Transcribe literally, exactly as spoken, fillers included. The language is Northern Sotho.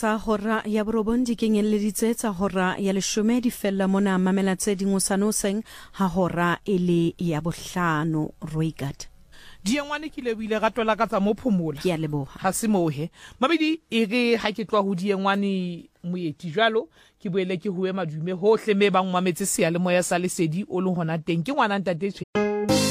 tsa hora ya borobong di kenyeleditse tsa hora ya leshome di fella mona mamela tse dingwe sanoseng ha hora e le ya bohlano. Roigard Diengwane ke lebile gato la ka tsa mo phomola ke a leboha ha se mohe mabedi e re ha ke tloa ho diengwane moeti jwalo ke boele ke huwe madume hohle me bang mametse se ya le moya sa lesedi o le hona teng ke ngwana ntate